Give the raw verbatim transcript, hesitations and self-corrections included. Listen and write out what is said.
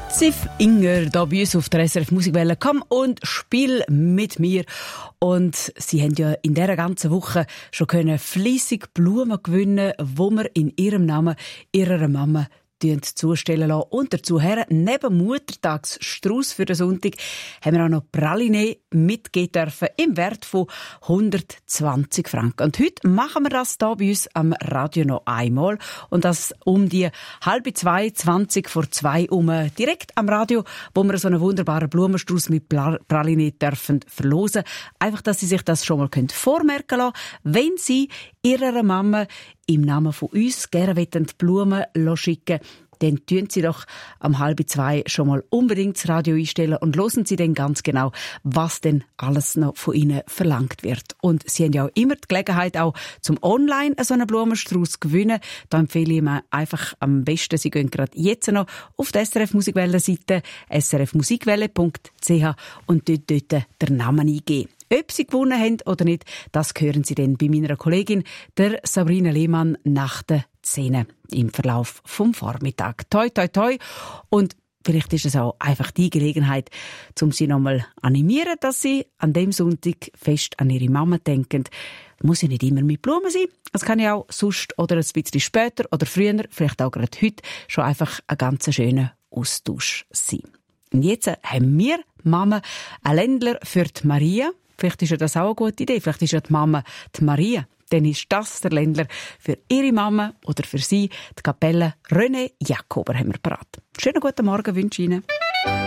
Sif Inger, da bei uns auf der S R F Musikwelle. Komm und spiel mit mir. Und sie haben ja in dieser ganzen Woche schon können fleissig Blumen gewinnen, wo wir in ihrem Namen ihrer Mama zustellen lassen. Und dazu her, neben Muttertagsstrauss für den Sonntag, haben wir auch noch Praline mitgeben dürfen im Wert von hundertzwanzig Franken. Und heute machen wir das hier bei uns am Radio noch einmal. Und das um die halbe zwei, zwanzig vor zwei um, direkt am Radio, wo wir so einen wunderbaren Blumenstrauss mit Praline dürfen verlosen. Einfach, dass Sie sich das schon mal vormerken lassen, wenn Sie Ihrer Mama im Namen von uns gerne die Blumen schicken, dann tun Sie doch am halb zwei schon mal unbedingt das Radio einstellen und hören Sie dann ganz genau, was denn alles noch von Ihnen verlangt wird. Und Sie haben ja auch immer die Gelegenheit, auch zum Online so einen Blumenstrauß zu gewinnen. Da empfehle ich mir einfach am besten, Sie gehen gerade jetzt noch auf die S R F Musikwelle-Seite s r f musikwelle punkt c h und dort, dort den Namen eingeben. Ob Sie gewonnen haben oder nicht, das hören Sie dann bei meiner Kollegin, der Sabrina Lehmann, nach der Szene im Verlauf vom Vormittag. Toi, toi, toi. Und vielleicht ist es auch einfach die Gelegenheit, um Sie nochmal animieren, dass Sie an dem Sonntag fest an Ihre Mama denken. Muss ja nicht immer mit Blumen sein. Es kann ja auch sonst oder ein bisschen später oder früher, vielleicht auch gerade heute, schon einfach ein ganz schöner Austausch sein. Und jetzt haben wir, Mama, einen Ländler für die Maria. Vielleicht ist ja das auch eine gute Idee. Vielleicht ist ja die Mama die Maria. Dann ist das der Ländler für ihre Mama oder für sie, die Kapelle René Jakober, haben wir parat. Schönen guten Morgen wünsche ich Ihnen.